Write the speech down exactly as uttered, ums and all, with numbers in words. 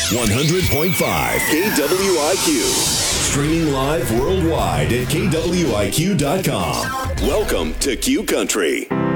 one hundred point five K W I Q. Streaming live worldwide at K W I Q dot com. Welcome to Q Country.